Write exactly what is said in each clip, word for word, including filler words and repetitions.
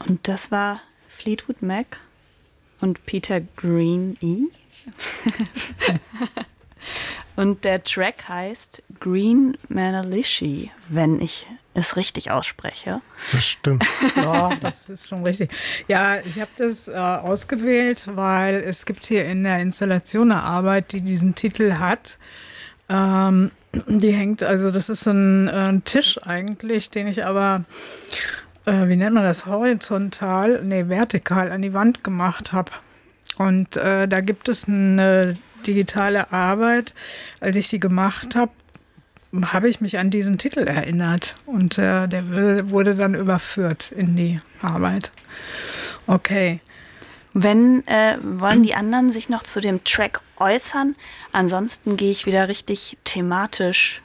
Und das war Fleetwood Mac und Peter Green. Und der Track heißt Green Manalishi, wenn ich es richtig ausspreche. Das stimmt. Ja, das ist schon richtig. Ja, ich habe das äh, ausgewählt, weil es gibt hier in der Installation eine Arbeit, die diesen Titel hat. Ähm, die hängt, also das ist ein, ein Tisch eigentlich, den ich aber, äh, wie nennt man das, horizontal, nee, vertikal an die Wand gemacht habe. Und äh, da gibt es eine digitale Arbeit. Als ich die gemacht habe, habe ich mich an diesen Titel erinnert. Und äh, der wurde dann überführt in die Arbeit. Okay. Wenn, äh, wollen die anderen sich noch zu dem Track äußern? Ansonsten gehe ich wieder richtig thematisch,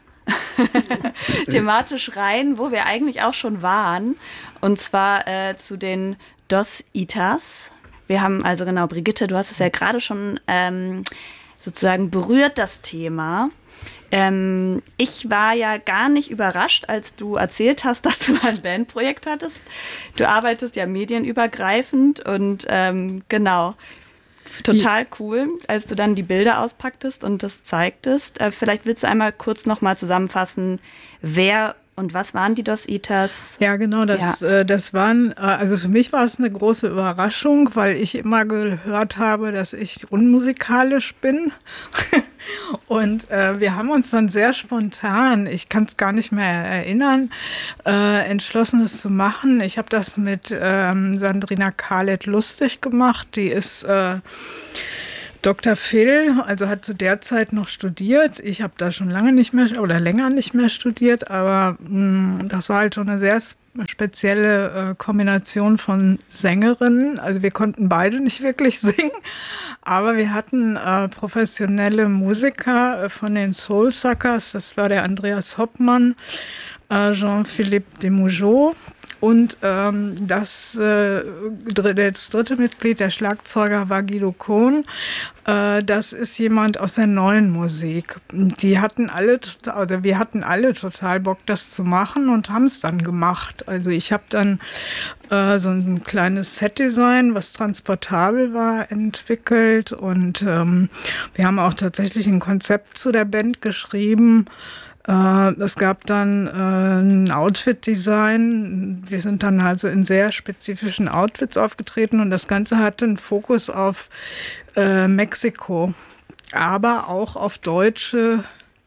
thematisch rein, wo wir eigentlich auch schon waren. Und zwar äh, zu den Dos Itas. Wir haben also genau, Brigitte, du hast es ja gerade schon ähm, sozusagen berührt, das Thema. Ähm, ich war ja gar nicht überrascht, als du erzählt hast, dass du ein Bandprojekt hattest. Du arbeitest ja medienübergreifend und ähm, genau, total cool, als du dann die Bilder auspacktest und das zeigtest. Äh, vielleicht willst du einmal kurz nochmal zusammenfassen, wer und was waren die Dos Itas? Ja, genau, das, ja. Äh, das waren, äh, also für mich war es eine große Überraschung, weil ich immer gehört habe, dass ich unmusikalisch bin. Und äh, wir haben uns dann sehr spontan, ich kann es gar nicht mehr erinnern, äh, entschlossen, es zu machen. Ich habe das mit ähm, Sandrina Khaled lustig gemacht. Die ist äh, Doktor Phil, also hat zu der Zeit noch studiert. Ich habe da schon lange nicht mehr oder länger nicht mehr studiert, aber mh, das war halt schon eine sehr spezielle äh, Kombination von Sängerinnen. Also wir konnten beide nicht wirklich singen, aber wir hatten äh, professionelle Musiker äh, von den Soulsuckers. Das war der Andreas Hoppmann, äh, Jean-Philippe Demougeot. Und ähm, das, äh, das dritte Mitglied, der Schlagzeuger, war Guido Kohn. Äh, das ist jemand aus der neuen Musik. Die hatten alle, oder wir hatten alle total Bock, das zu machen und haben es dann gemacht. Also ich habe dann äh, so ein kleines Set-Design, was transportabel war, entwickelt. Und ähm, wir haben auch tatsächlich ein Konzept zu der Band geschrieben. Es gab dann äh, ein Outfit-Design. Wir sind dann also in sehr spezifischen Outfits aufgetreten und das Ganze hatte einen Fokus auf äh, Mexiko, aber auch auf deutsche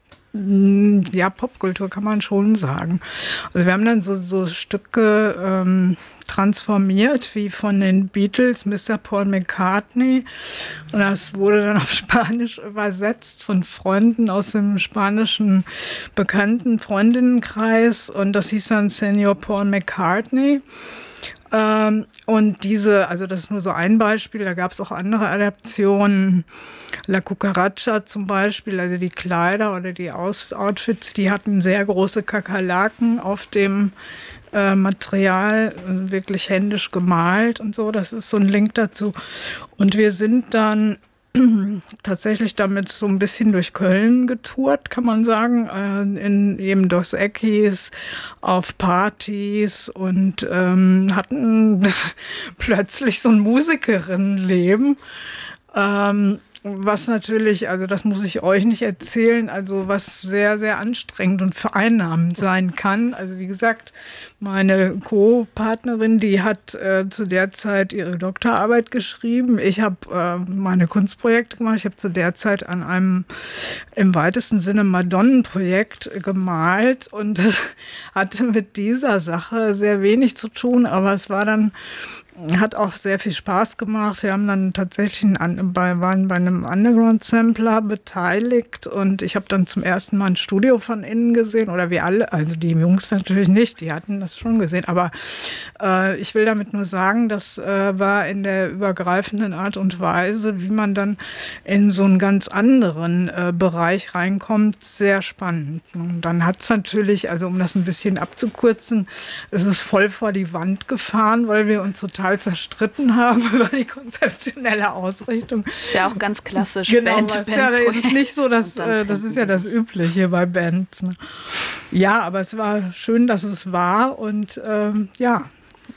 ja, Popkultur kann man schon sagen. Also wir haben dann so, so Stücke ähm, transformiert, wie von den Beatles, Mister Paul McCartney. Und das wurde dann auf Spanisch übersetzt von Freunden aus dem spanischen bekannten Freundinnenkreis. Und das hieß dann Señor Paul McCartney. Ähm, und diese, also das ist nur so ein Beispiel, da gab es auch andere Adaptionen. La Cucaracha zum Beispiel, also die Kleider oder die Aus- Outfits, die hatten sehr große Kakerlaken auf dem äh, Material, wirklich händisch gemalt und so. Das ist so ein Link dazu. Und wir sind dann tatsächlich damit so ein bisschen durch Köln getourt, kann man sagen, in eben Dos Equis, auf Partys und ähm, hatten plötzlich so ein Musikerinnenleben. Ähm, Was natürlich, also das muss ich euch nicht erzählen, also was sehr, sehr anstrengend und vereinnahmend sein kann. Also wie gesagt, meine Co-Partnerin, die hat äh, zu der Zeit ihre Doktorarbeit geschrieben. Ich habe äh, meine Kunstprojekte gemacht. Ich habe zu der Zeit an einem im weitesten Sinne Madonnenprojekt gemalt und das hatte mit dieser Sache sehr wenig zu tun, aber es war dann hat auch sehr viel Spaß gemacht. Wir haben dann tatsächlich ein, bei, waren bei einem Underground-Sampler beteiligt und ich habe dann zum ersten Mal ein Studio von innen gesehen oder wir alle, also die Jungs natürlich nicht, die hatten das schon gesehen, aber äh, ich will damit nur sagen, das äh, war in der übergreifenden Art und Weise, wie man dann in so einen ganz anderen äh, Bereich reinkommt, sehr spannend. Und dann hat es natürlich, also um das ein bisschen abzukürzen, es ist voll vor die Wand gefahren, weil wir uns total zerstritten haben über die konzeptionelle Ausrichtung. Ist ja auch ganz klassisch. Genau, Band, was Band, ja, das ist nicht so, dass, äh, das ist ja das Übliche bei Bands. Ne? Ja, aber es war schön, dass es war und ähm, ja,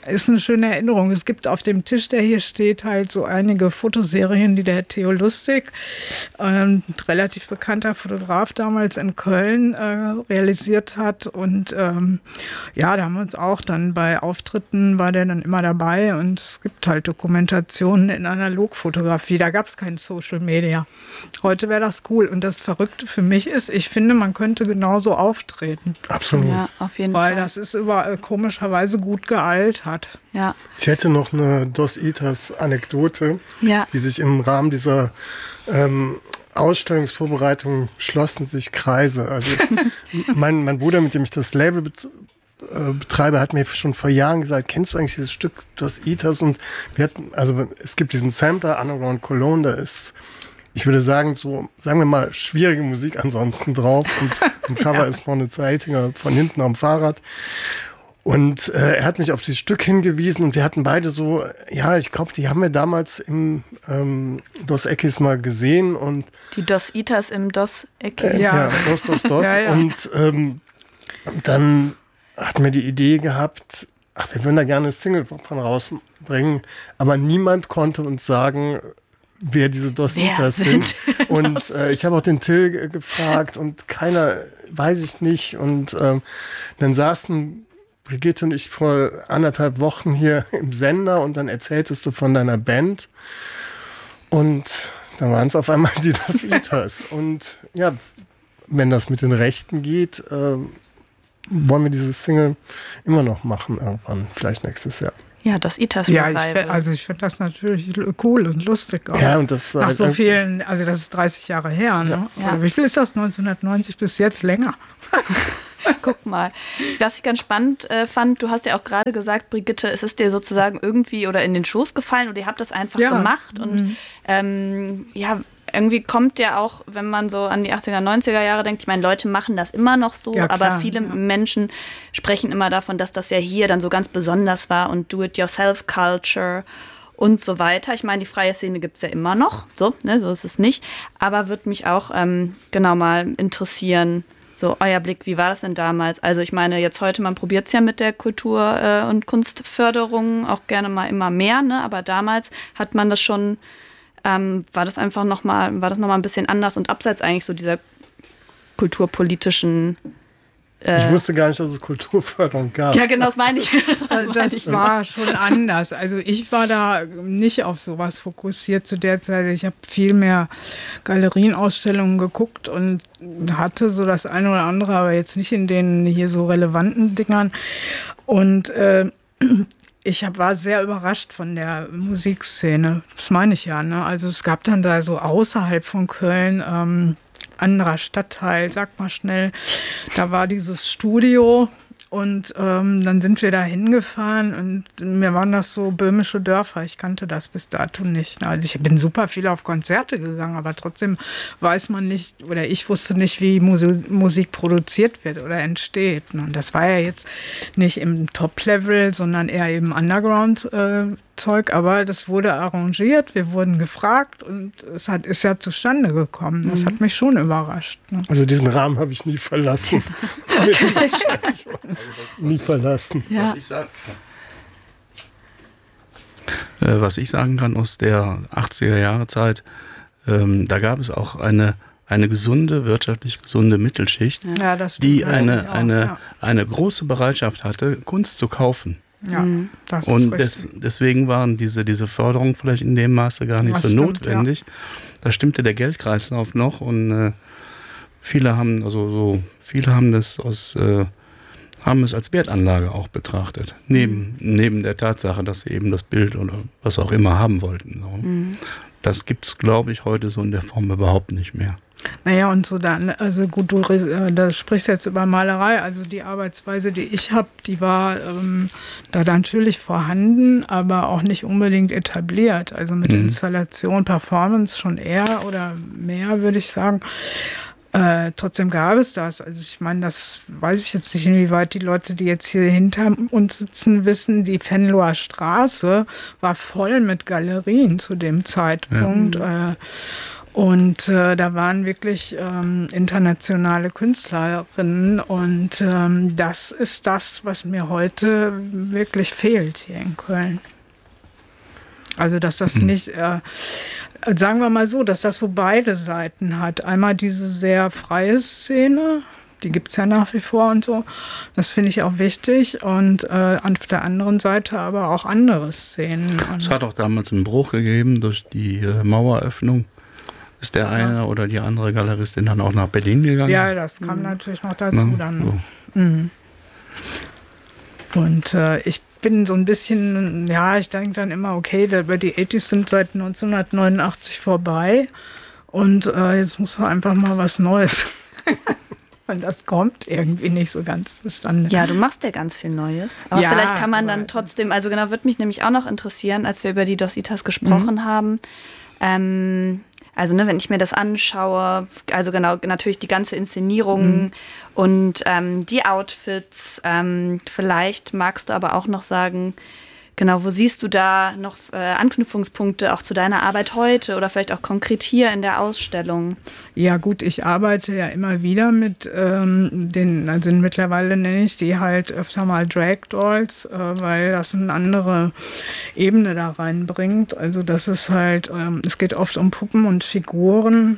ist eine schöne Erinnerung. Es gibt auf dem Tisch, der hier steht, halt so einige Fotoserien, die der Theo Lustig, ein relativ bekannter Fotograf damals in Köln, äh, realisiert hat. Und ähm, ja, da haben wir uns auch dann bei Auftritten, war der dann immer dabei. Und es gibt halt Dokumentationen in Analogfotografie. Da gab es kein Social Media. Heute wäre das cool. Und das Verrückte für mich ist, ich finde, man könnte genauso auftreten. Absolut. Ja, auf jeden Weil Fall. das ist überall komischerweise gut gealtert. Ja. Ich hätte noch eine Dos Itas Anekdote, Ja. die sich im Rahmen dieser ähm, Ausstellungsvorbereitung schlossen sich Kreise. Also mein, mein Bruder, mit dem ich das Label bet äh, betreibe, hat mir schon vor Jahren gesagt, kennst du eigentlich dieses Stück Dos Itas? Und wir hatten, also es gibt diesen Sampler Underground Cologne, da ist, ich würde sagen, so, sagen wir mal, schwierige Musik ansonsten drauf. Und im Cover ja. ist vorne Zeitinger von hinten am Fahrrad. Und äh, er hat mich auf dieses Stück hingewiesen und wir hatten beide so, ja, ich glaube, die haben wir damals im ähm, Dos Equis mal gesehen. Und die Dos Itas im Dos Equis. Äh, ja. ja, Dos, Dos, Dos. ja, ja. Und ähm, dann hatten wir die Idee gehabt, ach, wir würden da gerne eine Single von rausbringen, aber niemand konnte uns sagen, wer diese Dos Itas sind. Und äh, ich habe auch den Till gefragt und keiner, weiß ich nicht. Und ähm, dann saßen Brigitte und ich vor anderthalb Wochen hier im Sender und dann erzähltest du von deiner Band. Und dann waren es auf einmal die Dos Itas. Und ja, wenn das mit den Rechten geht, äh, wollen wir diese Single immer noch machen irgendwann, vielleicht nächstes Jahr. Ja, das Itas Ja, ich find, also ich finde das natürlich cool und lustig. Auch. Ja, und das nach halt so vielen, also das ist dreißig Jahre her. Ne? Ja. Ja. Wie viel ist das? neunzehnhundertneunzig bis jetzt länger. Guck mal. Was ich ganz spannend äh, fand, du hast ja auch gerade gesagt, Brigitte, es ist dir sozusagen irgendwie oder in den Schoß gefallen und ihr habt das einfach ja. gemacht. Und mhm. ähm, ja, irgendwie kommt ja auch, wenn man so an die achtziger, neunziger Jahre denkt, ich meine, Leute machen das immer noch so, ja, klar, aber viele ja. Menschen sprechen immer davon, dass das ja hier dann so ganz besonders war und Do-it-yourself-Culture und so weiter. Ich meine, die freie Szene gibt es ja immer noch, so, ne, so ist es nicht. Aber würde mich auch ähm, genau mal interessieren, so euer Blick, wie war das denn damals? Also ich meine, jetzt heute, man probiert es ja mit der Kultur- äh, und Kunstförderung auch gerne mal immer mehr, ne? Aber damals hat man das schon, ähm, war das einfach nochmal, war das nochmal ein bisschen anders und abseits eigentlich so dieser kulturpolitischen äh Ich wusste gar nicht, dass es Kulturförderung gab. Ja, genau, das meine ich. Das, das ich. war schon anders. Also ich war da nicht auf sowas fokussiert zu der Zeit. Ich habe viel mehr Galerienausstellungen geguckt und hatte so das eine oder andere, aber jetzt nicht in den hier so relevanten Dingern. Und äh, ich hab, war sehr überrascht von der Musikszene. Das meine ich ja. Ne? Also es gab dann da so außerhalb von Köln ähm, anderer Stadtteil, sag mal schnell, da war dieses Studio und ähm, dann sind wir da hingefahren und mir waren das so böhmische Dörfer, ich kannte das bis dato nicht. Also ich bin super viel auf Konzerte gegangen, aber trotzdem weiß man nicht, oder ich wusste nicht, wie Musik, Musik produziert wird oder entsteht. Und das war ja jetzt nicht im Top-Level, sondern eher eben Underground äh, Zeug, aber das wurde arrangiert, wir wurden gefragt und es hat, ist ja zustande gekommen. Das mhm. hat mich schon überrascht. Ne? Also diesen Rahmen habe ich nie verlassen. nie verlassen. Ja. Was ich sagen kann. Äh, was ich sagen kann aus der achtziger Jahre Zeit, ähm, da gab es auch eine, eine gesunde, wirtschaftlich gesunde Mittelschicht, ja, das die eine, auch, eine, ja. eine große Bereitschaft hatte, Kunst zu kaufen. Ja, das und ist des, deswegen waren diese, diese Förderungen vielleicht in dem Maße gar nicht das so stimmt, notwendig. Ja. Da stimmte der Geldkreislauf noch und äh, viele haben, also so, viele haben das aus, äh, haben es als Wertanlage auch betrachtet. Neben, mhm. neben der Tatsache, dass sie eben das Bild oder was auch immer haben wollten. So. Mhm. Das gibt es, glaube ich, heute so in der Form überhaupt nicht mehr. Naja, und so dann, also gut, du äh, da sprichst jetzt über Malerei, also die Arbeitsweise, die ich habe, die war ähm, da natürlich vorhanden, aber auch nicht unbedingt etabliert. Also mit mhm. Installation, Performance schon eher oder mehr, würde ich sagen. Äh, trotzdem gab es das. Also ich meine, das weiß ich jetzt nicht, inwieweit die Leute, die jetzt hier hinter uns sitzen, wissen, die Venloer Straße war voll mit Galerien zu dem Zeitpunkt. Ja. Äh, Und äh, da waren wirklich ähm, internationale Künstlerinnen und ähm, das ist das, was mir heute wirklich fehlt hier in Köln. Also dass das mhm. nicht, äh, sagen wir mal so, dass das so beide Seiten hat. Einmal diese sehr freie Szene, die gibt es ja nach wie vor und so. Das finde ich auch wichtig. Und äh, auf der anderen Seite aber auch andere Szenen. Es hat auch damals einen Bruch gegeben durch die äh, Maueröffnung. Ist der eine ja. oder die andere Galeristin dann auch nach Berlin gegangen? Ja, das kam mhm. natürlich noch dazu Na, dann. So. Mhm. Und äh, ich bin so ein bisschen, ja, ich denke dann immer, okay, die achtziger sind seit neunzehnhundertneunundachtzig vorbei und äh, jetzt muss man einfach mal was Neues. Und das kommt irgendwie nicht so ganz zustande. Ja, du machst ja ganz viel Neues. Aber ja, vielleicht kann man dann trotzdem, also genau, würde mich nämlich auch noch interessieren, als wir über die Dos Itas gesprochen mhm. haben, ähm, also ne, wenn ich mir das anschaue, also genau, natürlich die ganze Inszenierung mhm. und ähm, die Outfits, ähm, vielleicht magst du aber auch noch sagen, genau, wo siehst du da noch äh, Anknüpfungspunkte auch zu deiner Arbeit heute oder vielleicht auch konkret hier in der Ausstellung? Ja gut, ich arbeite ja immer wieder mit ähm, den, also mittlerweile nenne ich die halt öfter mal Drag Dolls, äh, weil das eine andere Ebene da reinbringt. Also das ist halt, ähm, es geht oft um Puppen und Figuren.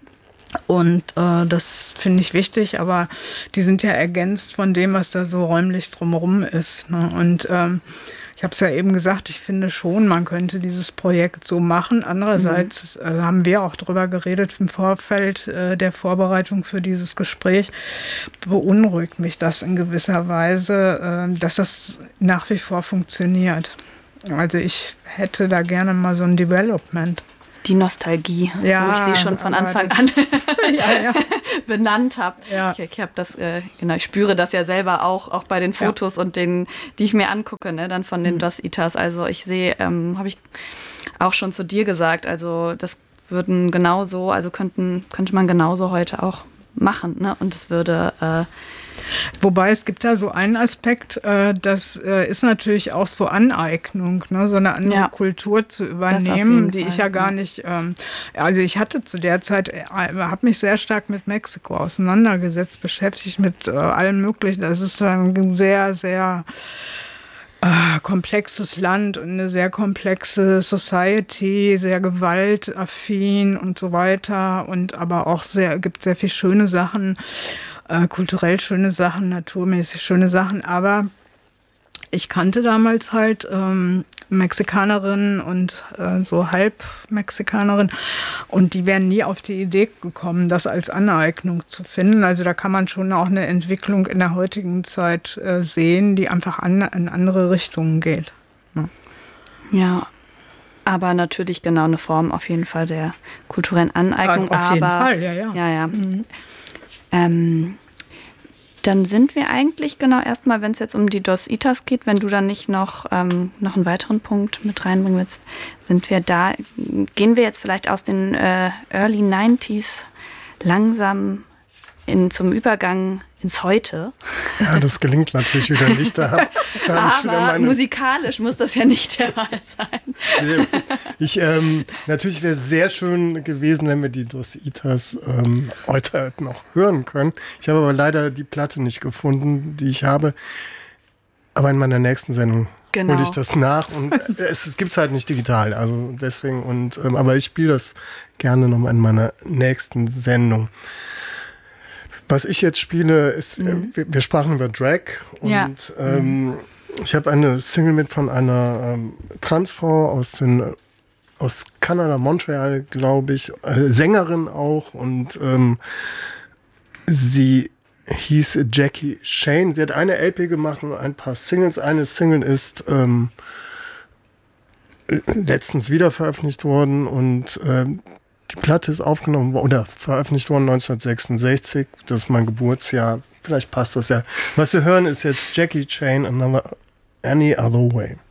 Und äh, das finde ich wichtig, aber die sind ja ergänzt von dem, was da so räumlich drumherum ist. Ne? Und ähm, ich habe es ja eben gesagt, ich finde schon, man könnte dieses Projekt so machen. Andererseits mhm. äh, haben wir auch drüber geredet im Vorfeld äh, der Vorbereitung für dieses Gespräch. Beunruhigt mich das in gewisser Weise, äh, dass das nach wie vor funktioniert. Also ich hätte da gerne mal so ein Development. Die Nostalgie, ja, wo ich sie schon von Anfang an ja, ja. benannt habe. Ja. Ich, ich habe das, äh, genau, ich spüre das ja selber auch, auch bei den Fotos ja. und den, die ich mir angucke, ne, dann von den mhm. Dos Itas. Also ich sehe, ähm, habe ich auch schon zu dir gesagt, also das würden genauso, also könnten, könnte man genauso heute auch machen, ne? Und es würde äh, Wobei es gibt da so einen Aspekt, äh, das äh, ist natürlich auch so Aneignung, ne? So eine andere ja. Kultur zu übernehmen, die Fall, ich ja gar ja. nicht, ähm, also ich hatte zu der Zeit, äh, habe mich sehr stark mit Mexiko auseinandergesetzt, beschäftigt mit äh, allem Möglichen. Das ist ein sehr, sehr äh, komplexes Land und eine sehr komplexe Society, sehr gewaltaffin und so weiter und aber auch sehr, gibt sehr viel schöne Sachen, Äh, kulturell schöne Sachen, naturmäßig schöne Sachen, aber ich kannte damals halt ähm, Mexikanerinnen und äh, so Halb-Mexikanerinnen und die wären nie auf die Idee gekommen, das als Aneignung zu finden. Also da kann man schon auch eine Entwicklung in der heutigen Zeit äh, sehen, die einfach an, in andere Richtungen geht. Ja. ja. Aber natürlich genau eine Form auf jeden Fall der kulturellen Aneignung. Ja, auf jeden aber, Fall, ja, ja. ja, ja. Mhm. Ähm, dann sind wir eigentlich genau erstmal, wenn es jetzt um die Dos Itas geht, wenn du dann nicht noch, ähm, noch einen weiteren Punkt mit reinbringen willst, sind wir da, gehen wir jetzt vielleicht aus den äh, Early nineties langsam in, zum Übergang ins Heute. Ja, das gelingt natürlich wieder nicht. Da hab, da hab Aber ich wieder meine musikalisch muss das ja nicht der Fall sein. Ich, ähm, natürlich wäre es sehr schön gewesen, wenn wir die Dos Itas ähm, heute noch hören können. Ich habe aber leider die Platte nicht gefunden, die ich habe. Aber in meiner nächsten Sendung genau. hole ich das nach. Und es, es gibt es halt nicht digital. Also deswegen und ähm, aber ich spiele das gerne nochmal in meiner nächsten Sendung. Was ich jetzt spiele, ist, mhm. äh, wir, wir sprachen über Drag und ja. ähm, ich habe eine Single mit von einer ähm, Transfrau aus den aus Kanada, Montreal, glaube ich, äh, Sängerin auch und ähm, sie hieß Jackie Shane. Sie hat eine L P gemacht und ein paar Singles. Eine Single ist ähm, letztens wieder veröffentlicht worden und ähm, die Platte ist aufgenommen oder veröffentlicht worden neunzehnhundertsechsundsechzig. Das ist mein Geburtsjahr. Vielleicht passt das ja. Was wir hören, ist jetzt Jackie Shane, Another, Any Other Way.